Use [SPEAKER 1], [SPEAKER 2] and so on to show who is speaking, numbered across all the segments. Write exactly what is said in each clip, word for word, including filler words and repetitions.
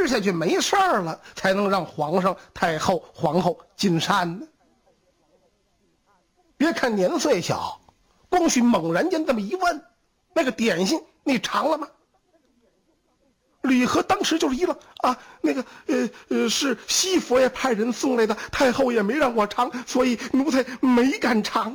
[SPEAKER 1] 吃下去没事儿了，才能让皇上、太后、皇后进膳呢。别看年岁小，光绪猛然间这么一问，那个点心你尝了吗？吕和当时就是一愣啊，那个呃呃是西佛爷派人送来的，太后也没让我尝，所以奴才没敢尝。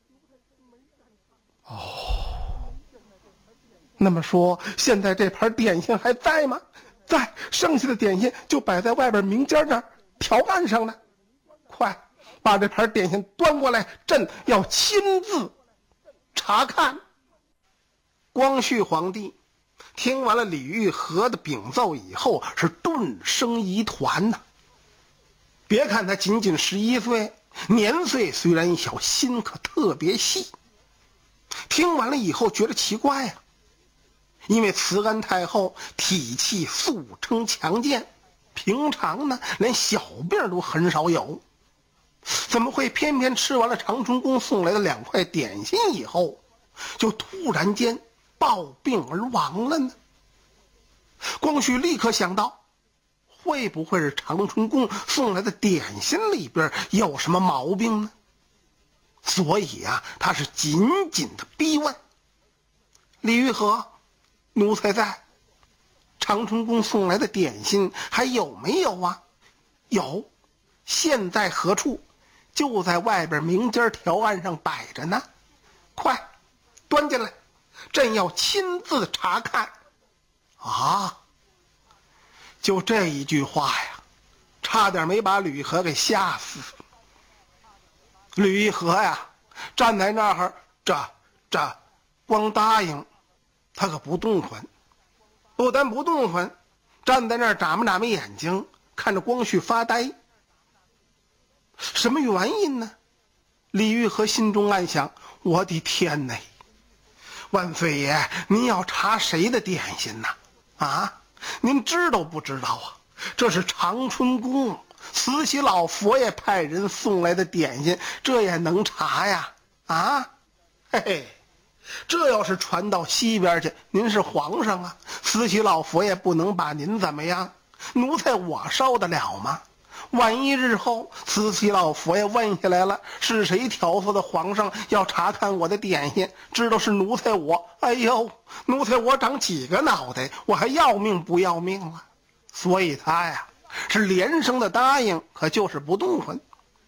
[SPEAKER 1] 哦，那么说现在这盘点心还在吗？在，剩下的点心就摆在外边明间那儿条案上呢。快把这盘点心端过来，朕要亲自查看。光绪皇帝听完了李玉和的禀奏以后，是顿生疑团呐。别看他仅仅十一岁，年岁虽然小，心可特别细。听完了以后觉得奇怪呀、啊，因为慈安太后体气素称强健，平常呢连小病都很少有，怎么会偏偏吃完了长春宫送来的两块点心以后，就突然间暴病而亡了呢？光绪立刻想到，会不会是长春宫送来的点心里边有什么毛病呢？所以啊，他是紧紧的逼问李玉和，奴才在，长春宫送来的点心还有没有啊？有，现在何处？就在外边明间条案上摆着呢，快端进来，朕要亲自查看。啊，就这一句话呀，差点没把吕和给吓死。吕一和呀，站在那儿，这这光答应，他可不动弹。不但不动弹，站在那儿眨巴眨巴眼睛，看着光绪发呆。什么原因呢？李玉和心中暗想：我的天哪！万岁爷，您要查谁的点心呢？啊，您知道不知道啊？这是长春宫慈禧老佛爷派人送来的点心，这也能查呀？啊，嘿嘿，这要是传到西边去，您是皇上啊，慈禧老佛爷不能把您怎么样？奴才我受得了吗？万一日后慈禧老佛爷问下来了，是谁挑唆的皇上要查看我的点心，知道是奴才我，哎呦，奴才我长几个脑袋，我还要命不要命了？所以他呀是连声的答应，可就是不动弹。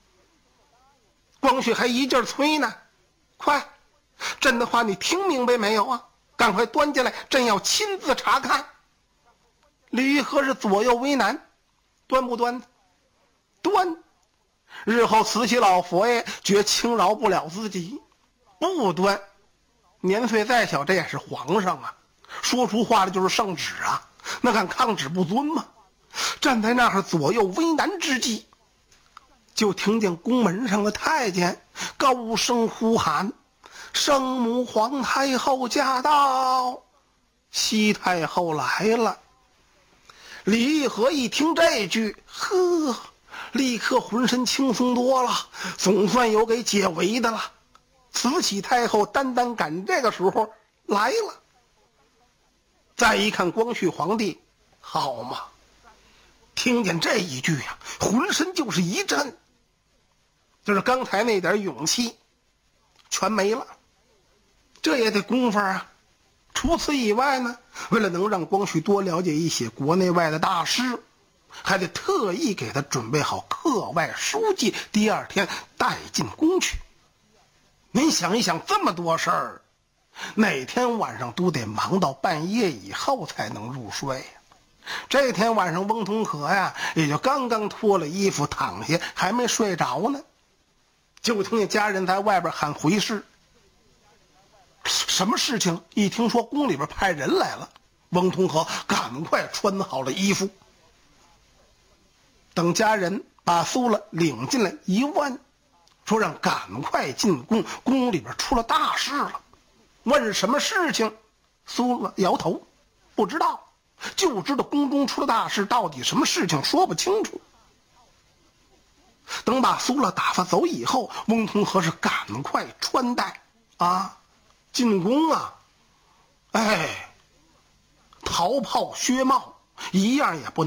[SPEAKER 1] 光绪还一劲儿催呢，快，朕的话你听明白没有啊？赶快端进来，朕要亲自查看。李玉和是左右为难，端不端？端。日后慈禧老佛爷绝轻饶不了自己，不端，年岁再小，这也是皇上啊，说出话来就是圣旨啊，那敢抗旨不遵吗？站在那儿左右为难之际，就听见宫门上的太监高声呼喊：圣母皇太后驾到，西太后来了。李玉和一听这句，呵，立刻浑身轻松多了，总算有给解围的了。慈禧太后单单赶这个时候来了。再一看光绪皇帝，好嘛，听见这一句呀、啊，浑身就是一震，就是刚才那点勇气全没了。这也得功夫啊。除此以外呢，为了能让光绪多了解一些国内外的大事，还得特意给他准备好课外书籍，第二天带进宫去。您想一想，这么多事儿，哪天晚上都得忙到半夜以后才能入睡呀。这天晚上翁同龢呀，也就刚刚脱了衣服躺下，还没睡着呢，就听见家人在外边喊回事。什么事情？一听说宫里边派人来了，翁同龢赶快穿好了衣服。等家人把苏了领进来一问，说让赶快进宫，宫里边出了大事了。问是什么事情，苏了摇头，不知道，就知道宫中出了大事，到底什么事情说不清楚。等把苏了打发走以后，翁同龢是赶快穿戴啊进宫啊，哎，袍袍靴帽一样也不能